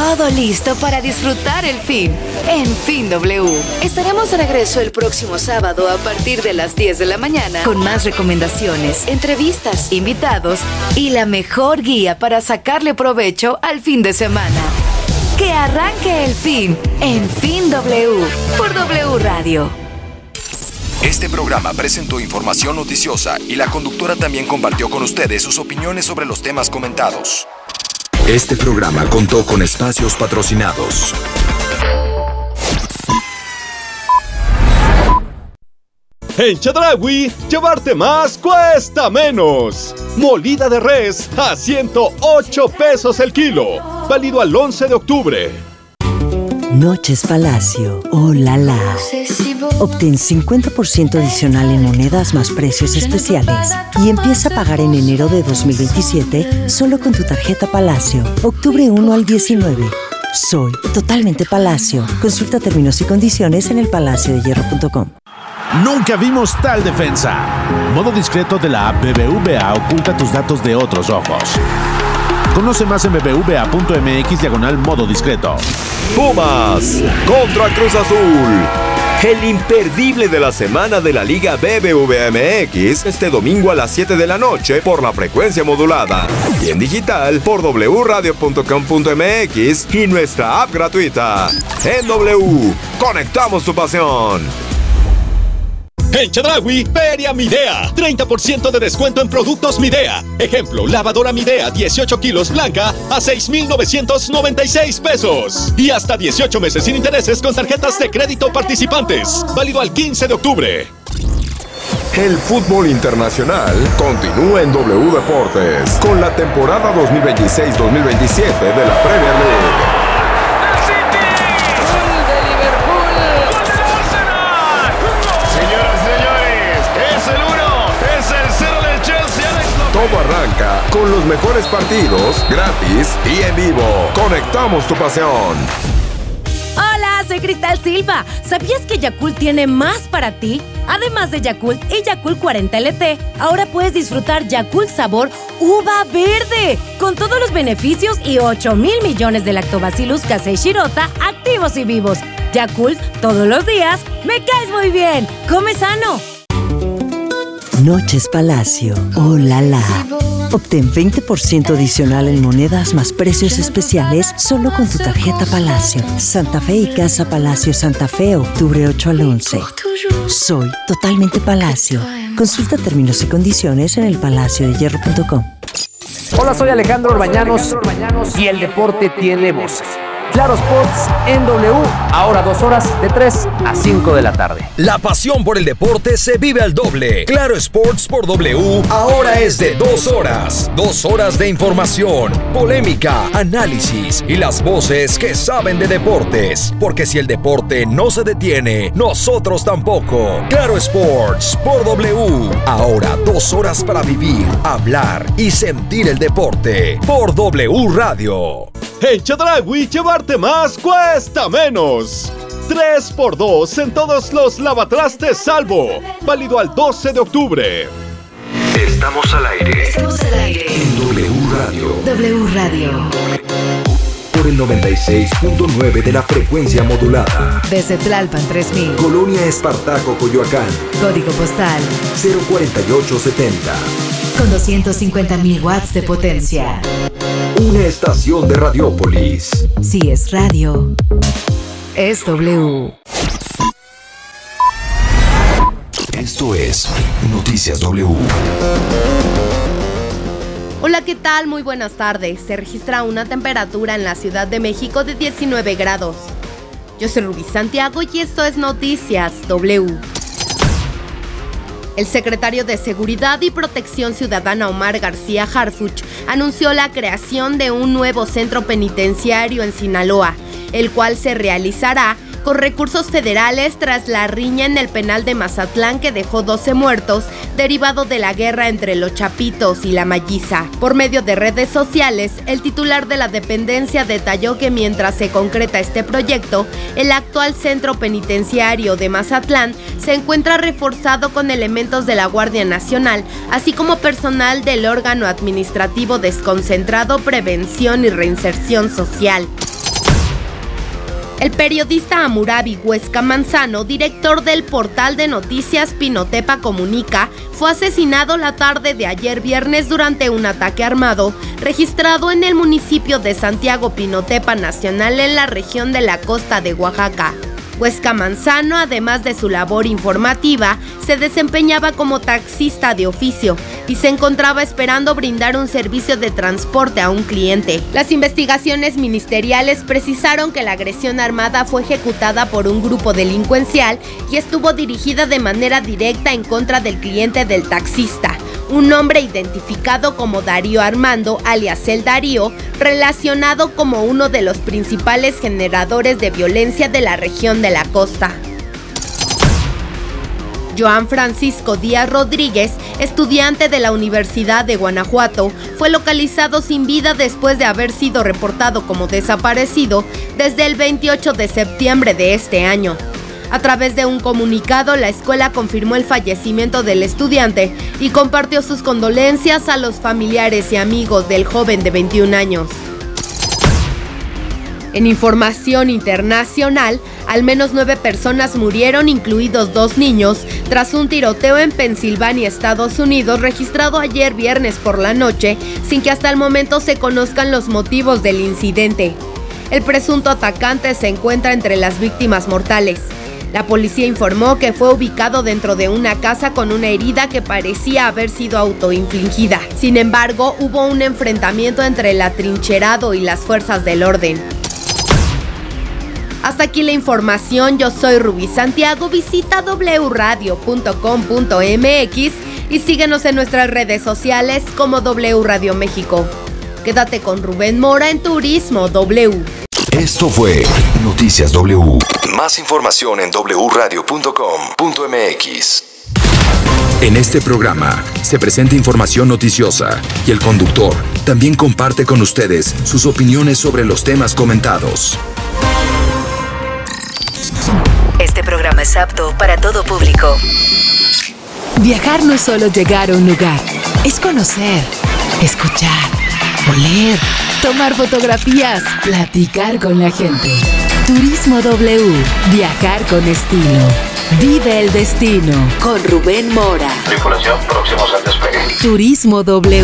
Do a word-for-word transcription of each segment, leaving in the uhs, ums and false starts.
Todo listo para disfrutar el fin. En Fin W. Estaremos de regreso el próximo sábado a partir de las diez de la mañana con más recomendaciones, entrevistas, invitados y la mejor guía para sacarle provecho al fin de semana. Que arranque el fin en Fin W por W Radio. Este programa presentó información noticiosa y la conductora también compartió con ustedes sus opiniones sobre los temas comentados. Este programa contó con espacios patrocinados. En Chedraui, llevarte más cuesta menos. Molida de res a ciento ocho pesos el kilo. Válido al once de octubre. Noches Palacio. ¡Oh, la la! Obtén cincuenta por ciento adicional en monedas más precios especiales y empieza a pagar en enero de dos mil veintisiete solo con tu tarjeta Palacio. Octubre uno al diecinueve. Soy totalmente Palacio. Consulta términos y condiciones en el palacio de hierro punto com. Nunca vimos tal defensa. Modo discreto de la app B B V A oculta tus datos de otros ojos. Conoce más en bbva.mx diagonal modo discreto. Pumas contra Cruz Azul. El imperdible de la semana de la Liga B B V A M X este domingo a las siete de la noche por la frecuencia modulada y en digital por w radio punto com punto m x y nuestra app gratuita. En W, conectamos tu pasión. En Chedraui, Feria Midea. treinta por ciento de descuento en productos Midea. Ejemplo, lavadora Midea dieciocho kilos blanca a seis mil novecientos noventa y seis pesos. Y hasta dieciocho meses sin intereses con tarjetas de crédito participantes. Válido al quince de octubre. El fútbol internacional continúa en W Deportes con la temporada dos mil veintiséis dos mil veintisiete de la Premier League. Todo arranca con los mejores partidos, gratis y en vivo. Conectamos tu pasión. Hola, soy Cristal Silva. ¿Sabías que Yakult tiene más para ti? Además de Yakult y Yakult cuarenta L T, ahora puedes disfrutar Yakult sabor uva verde, con todos los beneficios y ocho mil millones de lactobacillus casei shirota activos y vivos. Yakult, todos los días, me caes muy bien. Come sano. Noches Palacio. ¡Oh, la la! Obtén veinte por ciento adicional en monedas más precios especiales solo con tu tarjeta Palacio. Santa Fe y Casa Palacio Santa Fe, octubre ocho al once. Soy totalmente Palacio. Consulta términos y condiciones en el palacio de hierro punto com. Hola, soy Alejandro Orbañanos y el deporte tiene voces. Claro Sports en W, ahora dos horas de tres a cinco de la tarde. La pasión por el deporte se vive al doble. Claro Sports por W, ahora es de dos horas. Dos horas de información, polémica, análisis y las voces que saben de deportes. Porque si el deporte no se detiene, nosotros tampoco. Claro Sports por W, ahora dos horas para vivir, hablar y sentir el deporte. Por W Radio. En Chedraui, llevarte más cuesta menos. tres por dos en todos los lavatrastes Salvo. Válido al doce de octubre. Estamos al aire. Estamos al aire. En W Radio. W Radio. Por el noventa y seis punto nueve de la frecuencia modulada. Desde Tlalpan tres mil. Colonia Espartaco, Coyoacán. Código postal cero cuarenta y ocho setenta. con doscientos cincuenta mil watts de potencia. Una estación de Radiópolis. Si es radio, es W. Esto es Noticias W. Hola, ¿qué tal? Muy buenas tardes. Se registra una temperatura en la Ciudad de México de diecinueve grados. Yo soy Rubí Santiago y esto es Noticias W. El secretario de Seguridad y Protección Ciudadana Omar García Harfuch anunció la creación de un nuevo centro penitenciario en Sinaloa, el cual se realizará con recursos federales tras la riña en el penal de Mazatlán que dejó doce muertos derivado de la guerra entre los Chapitos y la Malliza. Por medio de redes sociales, el titular de la dependencia detalló que mientras se concreta este proyecto, el actual centro penitenciario de Mazatlán se encuentra reforzado con elementos de la Guardia Nacional, así como personal del órgano administrativo desconcentrado Prevención y Reinserción Social. El periodista Hammurabi Huesca Manzano, director del portal de noticias Pinotepa Comunica, fue asesinado la tarde de ayer viernes durante un ataque armado registrado en el municipio de Santiago Pinotepa Nacional en la región de la costa de Oaxaca. Huesca Manzano, además de su labor informativa, se desempeñaba como taxista de oficio y se encontraba esperando brindar un servicio de transporte a un cliente. Las investigaciones ministeriales precisaron que la agresión armada fue ejecutada por un grupo delincuencial y estuvo dirigida de manera directa en contra del cliente del taxista, un hombre identificado como Darío Armando, alias El Darío, relacionado como uno de los principales generadores de violencia de la región de la costa. Joan Francisco Díaz Rodríguez, estudiante de la Universidad de Guanajuato, fue localizado sin vida después de haber sido reportado como desaparecido desde el veintiocho de septiembre de este año. A través de un comunicado, la escuela confirmó el fallecimiento del estudiante y compartió sus condolencias a los familiares y amigos del joven de veintiún años. En información internacional, al menos nueve personas murieron, incluidos dos niños, tras un tiroteo en Pensilvania, Estados Unidos, registrado ayer viernes por la noche, sin que hasta el momento se conozcan los motivos del incidente. El presunto atacante se encuentra entre las víctimas mortales. La policía informó que fue ubicado dentro de una casa con una herida que parecía haber sido autoinfligida. Sin embargo, hubo un enfrentamiento entre el atrincherado y las fuerzas del orden. Hasta aquí la información, yo soy Rubí Santiago, visita doble u radio punto com punto m x y síguenos en nuestras redes sociales como W Radio México. Quédate con Rubén Mora en Turismo W. Esto fue Noticias W. Más información en doble u radio punto com punto m x. En este programa se presenta información noticiosa y el conductor también comparte con ustedes sus opiniones sobre los temas comentados. Este programa es apto para todo público. Viajar no es solo llegar a un lugar, es conocer, escuchar, oler, tomar fotografías, platicar con la gente. Turismo W, viajar con estilo. Vive el destino con Rubén Mora. Tripulación, próximos al despegue. Turismo W.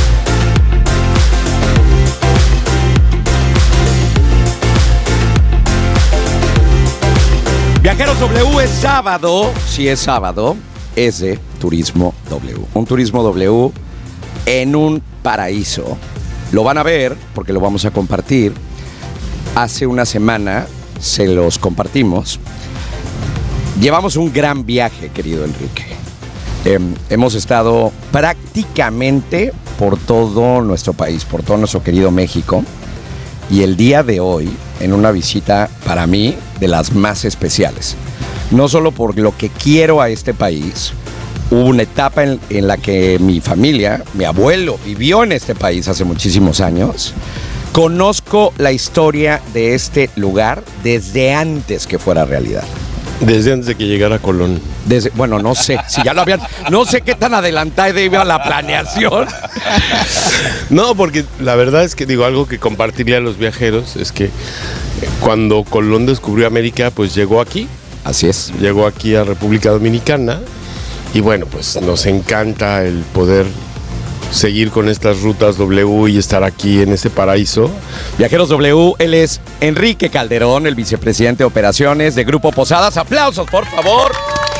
Viajeros W, es sábado, si es sábado, es de Turismo W. Un Turismo W en un paraíso. Lo van a ver porque lo vamos a compartir. Hace una semana se los compartimos. Llevamos un gran viaje, querido Enrique. Eh, hemos estado prácticamente por todo nuestro país, por todo nuestro querido México. Y el día de hoy, en una visita para mí de las más especiales. No solo por lo que quiero a este país, hubo una etapa en, en la que mi familia, mi abuelo, vivió en este país hace muchísimos años. Conozco la historia de este lugar desde antes que fuera realidad. Desde antes de que llegara Colón. Desde, bueno, no sé, si ya lo habían, no sé qué tan adelantada iba la planeación. No, porque la verdad es que digo, algo que compartiría a los viajeros es que cuando Colón descubrió América, pues llegó aquí. Así es. Llegó aquí a República Dominicana y bueno, pues nos encanta el poder seguir con estas rutas W y estar aquí en este paraíso. Viajeros W, él es Enrique Calderón, el vicepresidente de operaciones de Grupo Posadas. Aplausos, por favor.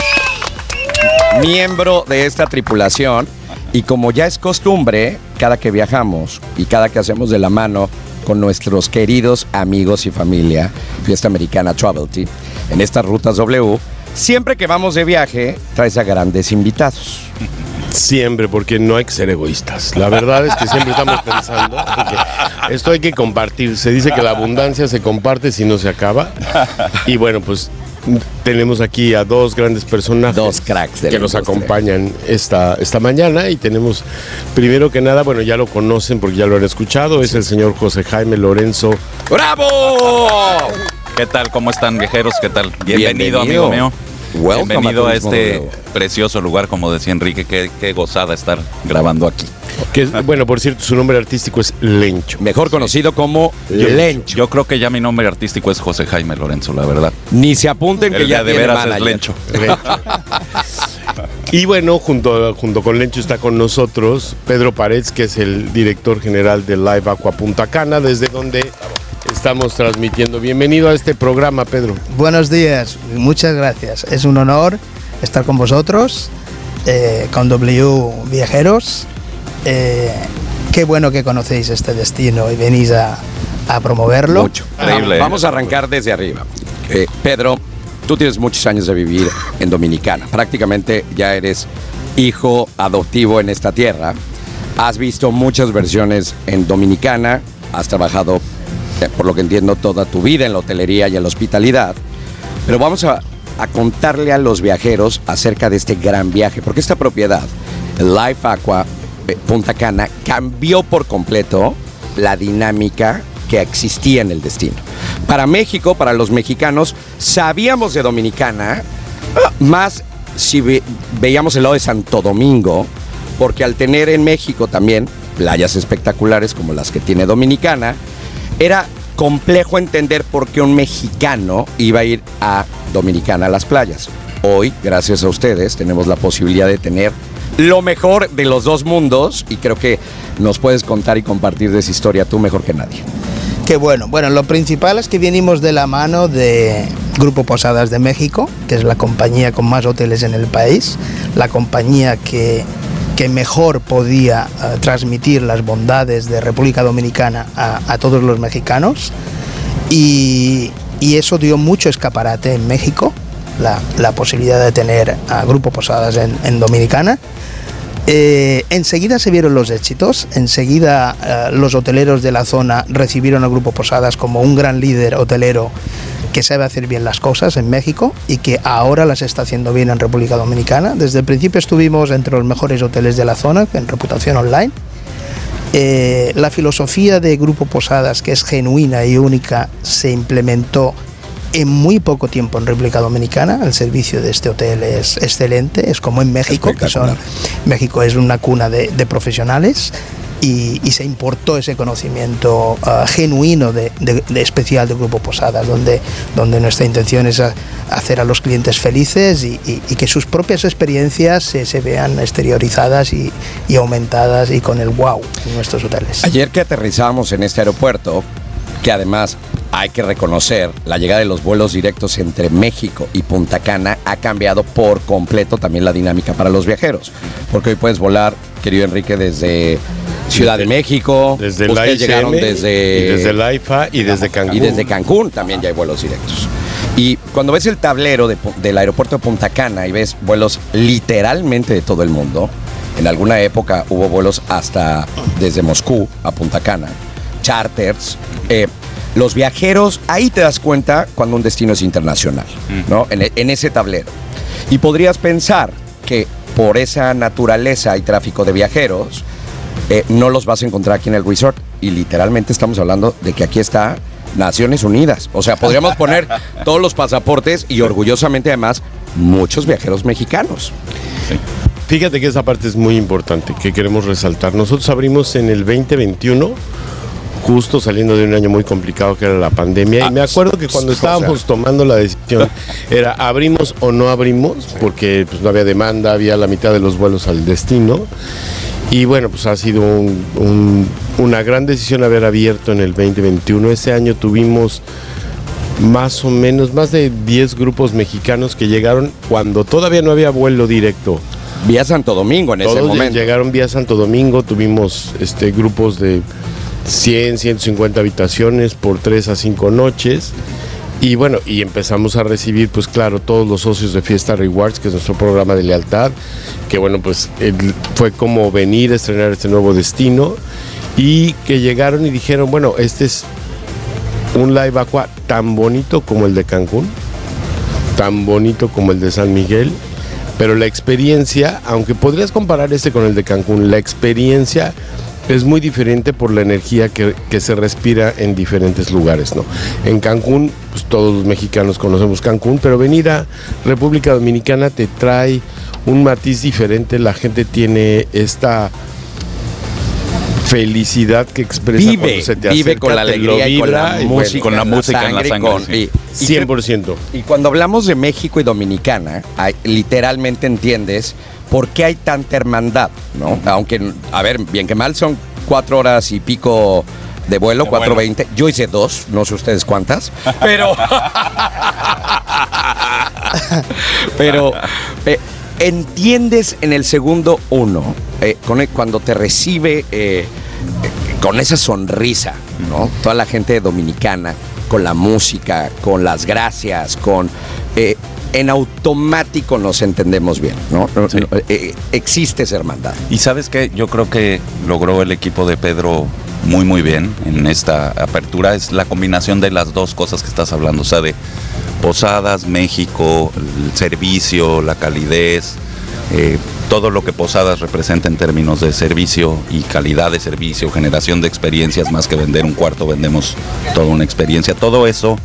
Miembro de esta tripulación. Y como ya es costumbre, cada que viajamos y cada que hacemos de la mano con nuestros queridos amigos y familia, Fiesta Americana Travel Tea, en estas rutas W, siempre que vamos de viaje, traes a grandes invitados. Siempre, porque no hay que ser egoístas. La verdad es que siempre estamos pensando que esto hay que compartir. Se dice que la abundancia se comparte si no se acaba. Y bueno, pues tenemos aquí a dos grandes personajes. Dos cracks de que nos acompañan esta, esta mañana. Y tenemos, primero que nada, bueno, ya lo conocen porque ya lo han escuchado. Es el señor José Jaime Lorenzo. ¡Bravo! ¿Qué tal? ¿Cómo están, viajeros? ¿Qué tal? Bienvenido, Bienvenido. amigo mío. Welcome Bienvenido a a Turismo este W. precioso lugar, como decía Enrique. Qué, qué gozada estar grabando aquí. Que, bueno, por cierto, su nombre artístico es Lencho. Mejor conocido como Yo, Lencho. yo creo que ya mi nombre artístico es José Jaime Lorenzo, la verdad. Ni se apunten que El ya de tiene veras manager. es Lencho. Y bueno, junto, junto con Lencho está con nosotros Pedro Paredes, que es el director general de Live Aqua Punta Cana, desde donde estamos transmitiendo. Bienvenido a este programa, Pedro. Buenos días, muchas gracias. Es un honor estar con vosotros, eh, con W Viajeros. Eh, qué bueno que conocéis este destino y venís a, a promoverlo. Mucho. Increíble. Vamos a arrancar desde arriba. Eh, Pedro, tú tienes muchos años de vivir en Dominicana. Prácticamente ya eres hijo adoptivo en esta tierra. Has visto muchas versiones en Dominicana. Has trabajado, eh, por lo que entiendo, toda tu vida en la hotelería y en la hospitalidad. Pero vamos a, a contarle a los viajeros acerca de este gran viaje. Porque esta propiedad, el Live Aqua eh, Punta Cana, cambió por completo la dinámica que existía en el destino. Para México, para los mexicanos, sabíamos de Dominicana, más si ve, veíamos el lado de Santo Domingo, porque al tener en México también playas espectaculares como las que tiene Dominicana, era complejo entender por qué un mexicano iba a ir a Dominicana a las playas. Hoy, gracias a ustedes, tenemos la posibilidad de tener lo mejor de los dos mundos y creo que nos puedes contar y compartir de esa historia tú mejor que nadie. Qué bueno. Bueno, lo principal es que venimos de la mano de Grupo Posadas de México, que es la compañía con más hoteles en el país, la compañía que, que mejor podía uh, transmitir las bondades de República Dominicana a, a todos los mexicanos, y, y eso dio mucho escaparate en México, la, la posibilidad de tener a Grupo Posadas en, en Dominicana. Eh, enseguida se vieron los éxitos, enseguida eh, los hoteleros de la zona recibieron al Grupo Posadas como un gran líder hotelero que sabe hacer bien las cosas en México y que ahora las está haciendo bien en República Dominicana. Desde el principio estuvimos entre los mejores hoteles de la zona en reputación online. Eh, la filosofía de Grupo Posadas, que es genuina y única, se implementó en muy poco tiempo en República Dominicana. El servicio de este hotel es excelente, es como en México, que son, México es una cuna de, de profesionales, y, y se importó ese conocimiento uh, genuino de, de, de especial de Grupo Posadas, donde, donde nuestra intención es a, hacer a los clientes felices y, y, y que sus propias experiencias se, se vean exteriorizadas y, y aumentadas y con el wow en nuestros hoteles. Ayer que aterrizamos en este aeropuerto, que además hay que reconocer, la llegada de los vuelos directos entre México y Punta Cana ha cambiado por completo también la dinámica para los viajeros. Porque hoy puedes volar, querido Enrique, desde Ciudad de México, desde ustedes la I C M, llegaron desde, y desde la I F A y desde Cancún. Y desde Cancún también ya hay vuelos directos. Y cuando ves el tablero de, del aeropuerto de Punta Cana y ves vuelos literalmente de todo el mundo, en alguna época hubo vuelos hasta desde Moscú a Punta Cana, charters, eh, los viajeros, ahí te das cuenta cuando un destino es internacional, ¿no? En, en ese tablero. Y podrías pensar que por esa naturaleza y tráfico de viajeros, eh, no los vas a encontrar aquí en el resort. Y literalmente estamos hablando de que aquí está Naciones Unidas. O sea, podríamos poner todos los pasaportes y orgullosamente además muchos viajeros mexicanos. Fíjate que esa parte es muy importante, que queremos resaltar. Nosotros abrimos en el veinte veintiuno, justo saliendo de un año muy complicado que era la pandemia, ah, y me acuerdo que cuando estábamos tomando la decisión era abrimos o no abrimos, porque pues no había demanda, había la mitad de los vuelos al destino, y bueno, pues ha sido un, un, una gran decisión haber abierto en el veinte veintiuno. Ese año tuvimos más o menos más de diez grupos mexicanos que llegaron cuando todavía no había vuelo directo. Vía Santo Domingo en ese momento. Llegaron vía Santo Domingo, tuvimos este, grupos de cien, ciento cincuenta habitaciones por tres a cinco noches. Y bueno, y empezamos a recibir, pues claro, todos los socios de Fiesta Rewards, que es nuestro programa de lealtad, que bueno, pues el, fue como venir a estrenar este nuevo destino, y que llegaron y dijeron, bueno, este es un Live Aqua tan bonito como el de Cancún, tan bonito como el de San Miguel, pero la experiencia, aunque podrías comparar este con el de Cancún, la experiencia es muy diferente por la energía que, que se respira en diferentes lugares, ¿no? En Cancún, pues todos los mexicanos conocemos Cancún, pero venir a República Dominicana te trae un matiz diferente. La gente tiene esta felicidad que expresa vive, cuando se te vive acerca, con la alegría y con la y música, con la en música en la sangre, sangre, con- sí. y- y cien por ciento. Y cuando hablamos de México y Dominicana, hay- literalmente entiendes por qué hay tanta hermandad, ¿no? Aunque, a ver, bien que mal, son cuatro horas y pico de vuelo, De cuatro vuelo. veinte. Yo hice dos, no sé ustedes cuántas, pero... pero eh, entiendes en el segundo uno, eh, con el- cuando te recibe eh, eh, con esa sonrisa, ¿no? Toda la gente dominicana, con la música, con las gracias, con... eh, en automático nos entendemos bien, ¿no? Sí. No, eh, existe esa hermandad. Y sabes que yo creo que logró el equipo de Pedro muy muy bien en esta apertura, es la combinación de las dos cosas que estás hablando, o sea, de Posadas, México, el servicio, la calidez, eh, todo lo que Posadas representa en términos de servicio y calidad de servicio, generación de experiencias, más que vender un cuarto, vendemos toda una experiencia, todo eso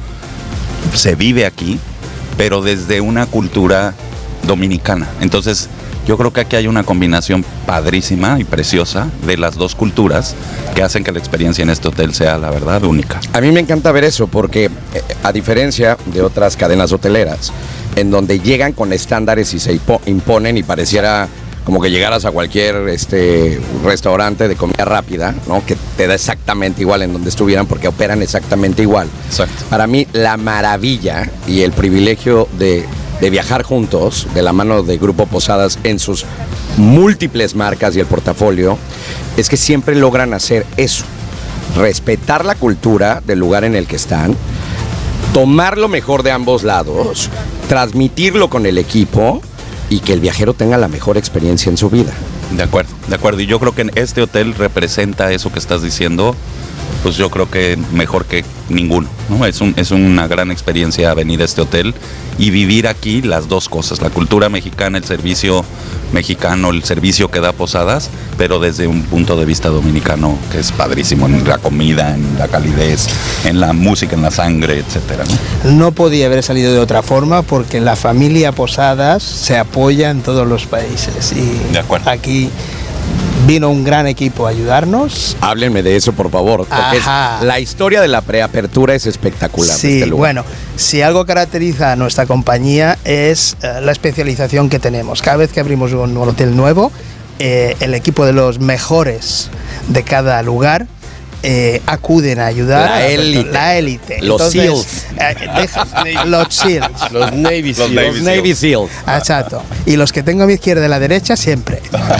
se vive aquí, pero desde una cultura dominicana. Entonces, yo creo que aquí hay una combinación padrísima y preciosa de las dos culturas que hacen que la experiencia en este hotel sea, la verdad, única. A mí me encanta ver eso porque, eh, a diferencia de otras cadenas hoteleras, en donde llegan con estándares y se impo- imponen y pareciera como que llegaras a cualquier este, restaurante de comida rápida, ¿no? Que te da exactamente igual en donde estuvieran porque operan exactamente igual. Exacto. Para mí, la maravilla y el privilegio de, de viajar juntos, de la mano de Grupo Posadas en sus múltiples marcas y el portafolio, es que siempre logran hacer eso. Respetar la cultura del lugar en el que están, tomar lo mejor de ambos lados, transmitirlo con el equipo y que el viajero tenga la mejor experiencia en su vida. De acuerdo, de acuerdo. Y yo creo que este hotel representa eso que estás diciendo, pues yo creo que mejor que ninguno, ¿no? Es, un, es una gran experiencia venir a este hotel y vivir aquí las dos cosas, la cultura mexicana, el servicio mexicano, el servicio que da Posadas, pero desde un punto de vista dominicano que es padrísimo, en la comida, en la calidez, en la música, en la sangre, etcétera, ¿no? No podía haber salido de otra forma porque la familia Posadas se apoya en todos los países y De acuerdo. aquí vino un gran equipo a ayudarnos. Háblenme de eso, por favor, porque es- Ajá. la historia de la preapertura es espectacular. de Sí, este lugar. bueno, si algo caracteriza a nuestra compañía es eh, la especialización que tenemos. Cada vez que abrimos un hotel nuevo, eh, el equipo de los mejores de cada lugar eh, acuden a ayudar. La a- élite. La élite. Los Entonces, eh, deja- los SEALs. Los Navy Los Seals. Los Navy Seals. Exacto. Y los que tengo a mi izquierda y a la derecha, siempre.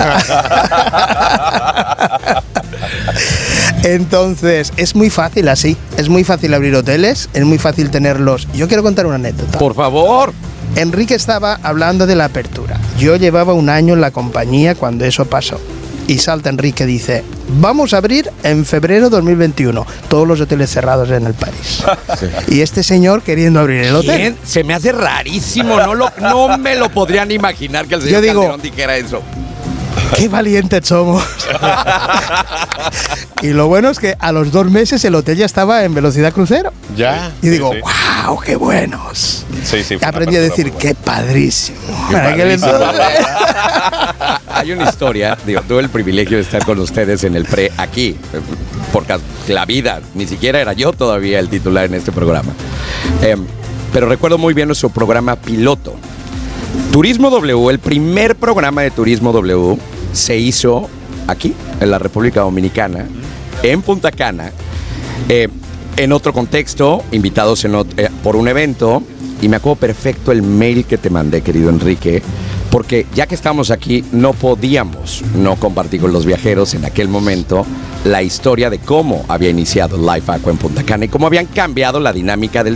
Entonces, es muy fácil así. Es muy fácil abrir hoteles, es muy fácil tenerlos. Yo quiero contar una anécdota. Por favor. Enrique estaba hablando de la apertura. Yo llevaba un año en la compañía cuando eso pasó. Y salta Enrique y dice, vamos a abrir en febrero dos mil veintiuno. Todos los hoteles cerrados en el país. Y este señor queriendo abrir el hotel. ¿Quién? Se me hace rarísimo, no, lo, no me lo podrían imaginar que el señor Yo digo- Calderón dijera eso. ¡Qué valientes somos! Y lo bueno es que a los dos meses el hotel ya estaba en velocidad crucero. Ya. Y digo, sí. ¡wow, qué buenos! Sí, sí. fue una Aprendí a apertura decir, muy buena. ¡qué padrísimo! Qué Para aquel padrísimo. entonces- Hay una historia, digo, tuve el privilegio de estar con ustedes en el pre aquí, eh, porque la vida, ni siquiera era yo todavía el titular en este programa. Eh, pero recuerdo muy bien nuestro programa piloto. Turismo W, el primer programa de Turismo W, se hizo aquí, en la República Dominicana, en Punta Cana, eh, en otro contexto, invitados en ot- eh, por un evento, y me acuerdo perfecto el mail que te mandé, querido Enrique, porque ya que estamos aquí, no podíamos no compartir con los viajeros en aquel momento la historia de cómo había iniciado Life Aqua en Punta Cana y cómo habían cambiado la dinámica del